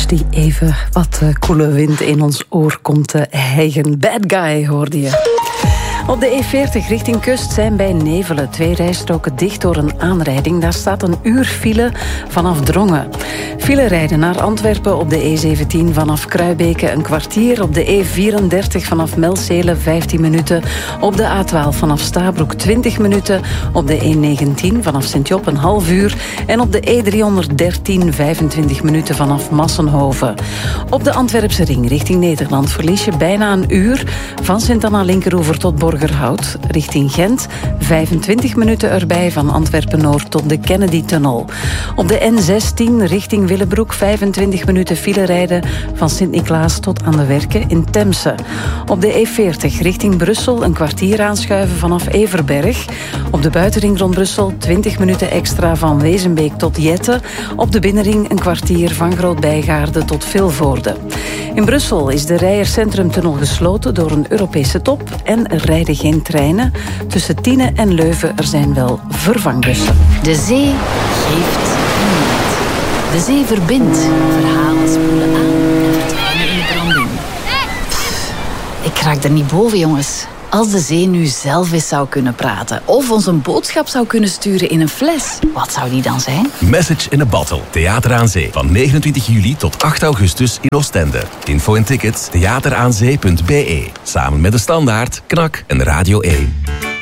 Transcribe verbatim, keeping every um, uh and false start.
Dus die even wat uh, koele wind in ons oor komt te uh, hijgen. Bad Guy, hoorde je. Op de E veertig richting kust zijn bij Nevelen twee rijstroken dicht door een aanrijding. Daar staat een uur file vanaf Drongen. File rijden naar Antwerpen op de E zeventien vanaf Kruibeke een kwartier. Op de E vierendertig vanaf Melzele vijftien minuten. Op de A twaalf vanaf Stabroek twintig minuten. Op de E negentien vanaf Sint-Job een half uur. En op de E driehonderddertien vijfentwintig minuten vanaf Massenhoven. Op de Antwerpse ring richting Nederland verlies je bijna een uur. Van Sint-Anna-Linkeroever tot Borgerhout richting Gent. vijfentwintig minuten erbij van Antwerpen-Noord tot de Kennedy-tunnel. Op de N zestien richting Willebroek vijfentwintig minuten file rijden van Sint-Niklaas tot aan de Werken in Temse. Op de E veertig richting Brussel een kwartier aanschuiven vanaf Everberg. Op de buitenring rond Brussel twintig minuten extra van Wezenbeek tot Jette. Op de binnenring een kwartier van Groot-Bijgaarde tot Vilvoorde. In Brussel is de Rijer-Centrumtunnel gesloten door een Europese top en er rijden geen treinen. Tussen Tiene en Leuven er zijn wel vervangbussen. De zee geeft niet. De zee verbindt. Verhalen spoelen aan en verdwijnen in de branding. Pff, ik raak er niet boven, jongens. Als de zee nu zelf eens zou kunnen praten of ons een boodschap zou kunnen sturen in een fles, wat zou die dan zijn? Message in a Bottle. Theater aan Zee. Van negenentwintig juli tot acht augustus in Oostende. Info en tickets theateraanzee punt be. Samen met de Standaard, Knak en Radio één.